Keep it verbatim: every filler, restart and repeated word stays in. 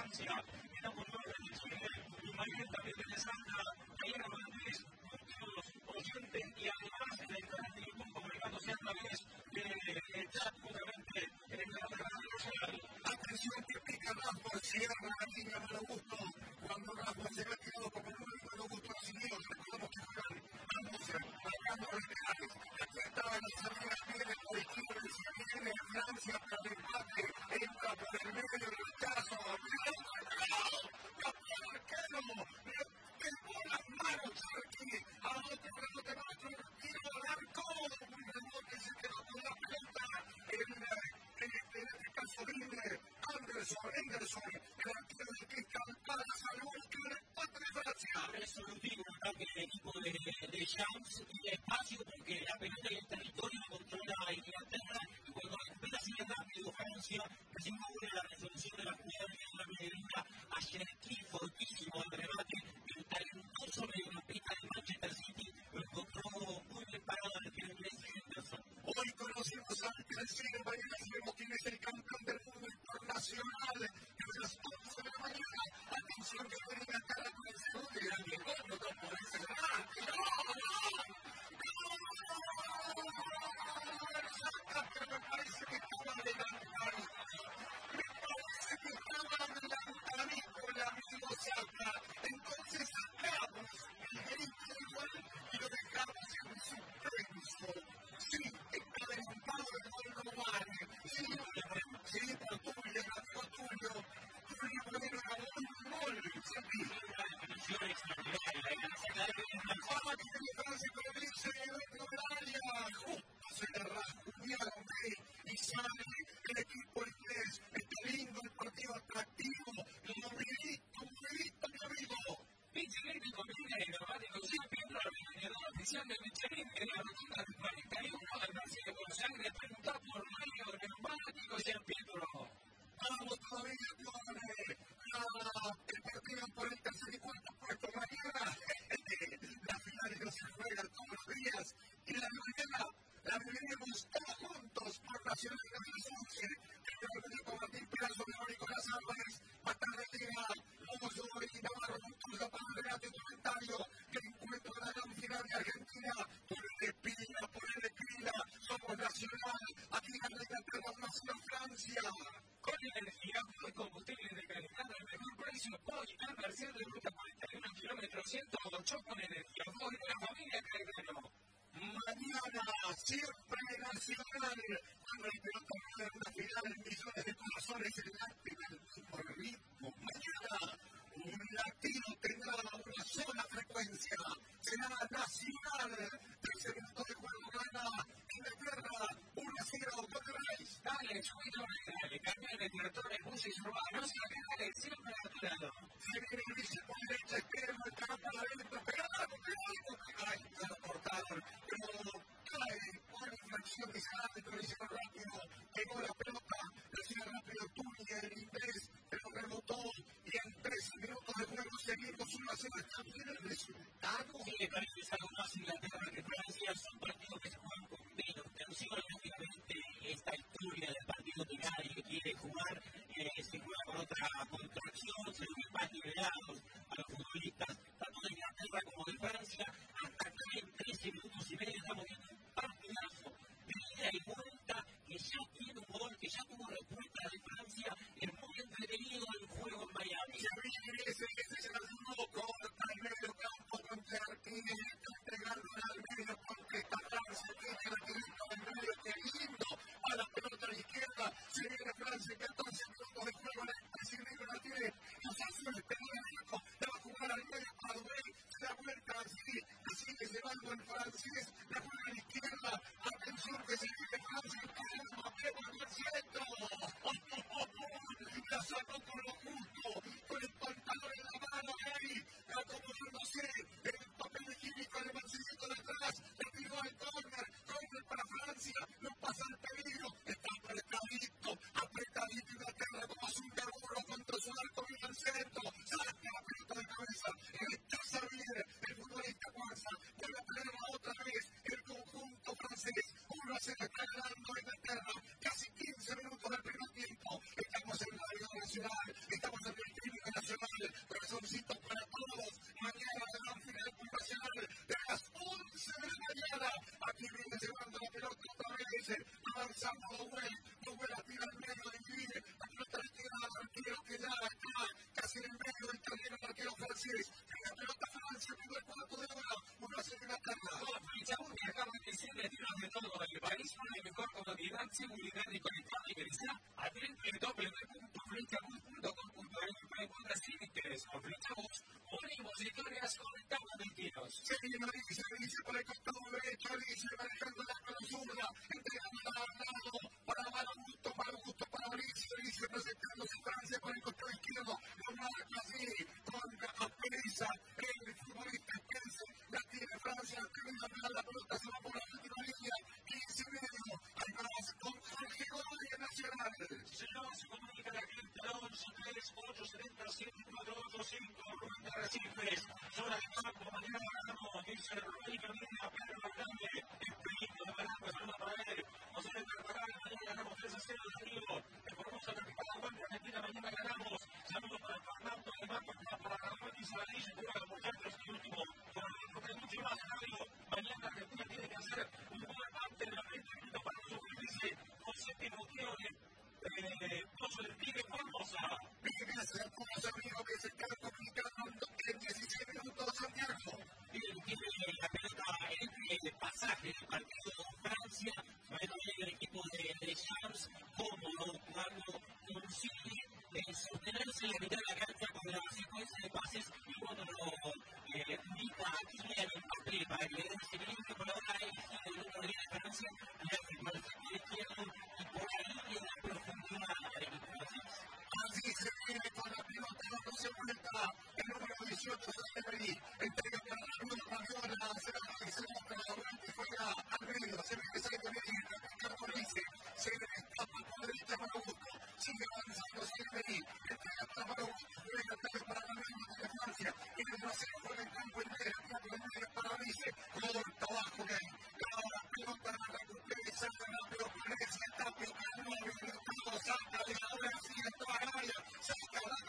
Francia, era por nueve de Chile, y María también de Santa, Diana Valdés, muchos oyentes, y además en el canal de YouTube comunicándose a través del chat, justamente en la radio nacional. Atención que pica Rafa, cierra la línea de Augusto, cuando Rafa se ve tirado como el único de Augusto recibido, recordemos que juegan ambos marcando laterales. Aquí estaba la salida, viene por izquierda, viene Francia para el empate, entra por el medio del rechazo, que por las manos aquí, a otro rebote más, tiro al arco, un rebote se quedó con la pelota, en este caso viene Anderson, Henderson, el arquero del que Campana salvó el empate de Francia. Resolutivo un ataque del equipo de, de Champs y espacio porque la pelota y el territorio controla Inglaterra y cuando recupera sigue rápido Francia, recibió la resolución de la jugada de la medida a Cherki, fortísimo el remate, el talentoso mediocampista de Manchester City lo encontró muy bien parado en el arquero inglés Henderson. Hoy conocimos al tercero, mañana sabemos quién es el campeón del mundo internacional. Es las once de la mañana. Atención que viene a cara con el segundo y el gol no puede ser nada. Pero me parece que estaba adelantadito. Me parece que estaba adelantadito el amigo Saka. Entonces sacamos el grito de gol y lo dejamos en suspenso. Sí, está adelantado el gol no vale. Sí, sí, pero Tulio, el amigo Tulio. Tulio Romero ganó un gol. Sí, una definición extraordinaria. ah, tiene Francia con el dice dentro del área. Justo se le rasguñó a André y sale el equipo inglés. Está lindo el partido atractivo. Movidito, movidito, mi amigo. Michelin y conviene neumáticos y Pedro, el vendedor oficial de Michelin en la rotonda del cuarenta y uno de Brasil de Buenos Aires. Pregunta por Mario de neumáticos y Pedro. Vamos todavía con eh, la, el partido por el tercer y cuarto puesto. Mañana las finales no se juegan todos los días y la mañana la viviremos todos juntos por Nacional de las once. Primero con Martín Perazo, Nicolás Álvarez, más tarde llega Mozo y Navarro juntos a para el relato y comentario del encuentro de la gran final de Argentina. Ponele pila, ponele pila, somos Nacional, aquí en la Inglaterra, Nación Francia. Con energía, hoy combustible de calidad al mejor precio, hoy al Merced de ruta cuarenta y uno kilómetros ciento ocho con energía, hoy de la familia Carrero. Mañana, siempre Nacional, cuando el pelota juega en la final en millones de corazones en láctima del mismo ritmo. Mañana, un latino tendrá una sola frecuencia, será Nacional, tercer minuto de juego, gana Inglaterra, uno a cero, gol de Rice. Dale, subito, dale, cambia de tractores, buses urbanos, dale, siempre a tu lado. Se viene Ulises por derecha, izquierda, el campo adentro, pegado, pegado, ay, se lo cortaron, pero cae por infracción que se da de colisión rápido, pegó la pelota, recibe rápido Túñez, el inglés, pero rebotó y en trece minutos de juego seguimos uno a cero. ¿Está bien el resultado? Sí, me parece algo más Inglaterra que Francia, son partidos que se juegan con menos tensión, lógicamente esta historia del partido que nadie quiere jugar, eh, se juega con otra contracción, se ven más liberados a los futbolistas, tanto de Inglaterra como de Francia, hasta acá en trece minutos y medio estamos viendo un partidazo de ida y vuelta que ya tiene un gol, que ya tuvo respuesta de Francia, es muy entretenido el juego en Miami. Se viene ese, ese se nos jugó, corta el medio campo con Martínez, está entregando al medio porque esta Francia tiene la directa del medio, que lindo, a la pelota a la izquierda, se viene Francia, catorce minutos de juego, la presidente Martínez, los azules, pegó el arco, la va a jugar al medio para Duel, se da vuelta así, así que se va el francés, la juega a la izquierda, atención que se viene Francia, que se va a pegar al centro, la sacó con lo justo, con el pantalón en la mano, ahí, acomodándose, el papel higiénico del bolsillito de atrás, le tiró al córner, córner para Francia, no pasa el peligro, está apretadito, apretadito Inglaterra como un burro contra su arco, viene al centro, saca la pelota de cabeza, está Xavier, el futbolista Cuarza, vuelve a tenerla otra vez, el conjunto francés, uno a cero está ganando Inglaterra, casi quince minutos del primer tiempo, estamos en Radio Nacional, estamos Sergio lo marca así, con Aperiza, el futbolista Spencer, la tiene Francia, termina de la pelota, se va por la última línea, quince y medio, ahí vamos con Jorge Godoy en Nacional. Si no, se comunica la gente al once tres ocho siete siete cuatro ocho cinco, Rubén de Arrecifes, zona de campo, mañana ganamos, dice Rubén Camina, Pedro Hernández, Espíritu de Maracas, saludos para él, José de Carvajal, mañana ganamos tres a cero, Danilo, el Formosa Capital, Juan Argentina, mañana ganamos, saludos para Fernando, además para Ramón y Saladillo, para los muchachos, y último, para porque hay mucho más, Danilo, mañana Argentina tiene que hacer un gol antes de los veinte minutos para no suscribirse con séptimo tío de Pozo del Tigre Formosa. Vives el Formosa, amigo, que se queda comunicando en dieciséis minutos, Santiago. Y tiene la pelota en el pasaje del partido de Francia, para el equipo de, de Champs, cómodo cuando consigue eh, sostenerse en la mitad de la cancha con la secuencia de pases y cuando lo eh, indica a Kylian Mbappé para que le dé seguimiento, que por ahora ha elegido el número diez de Francia, le hace por el sector izquierdo y por ahí en la profundidad del equipo francés. Así se viene con la pelota, no se vuelta el número dieciocho de Emery, entrega para la nueva Guardiola, se la realizamos para la vuelta y juega al medio, se ve que sale de Emery, Ricardo Rice, se escapa por derecha para Busco, sigue avanzando Emery, entrega para Busco, juega para la nueva de Francia, y el Brasil juega en campo entero, campo entero para Rice, jugador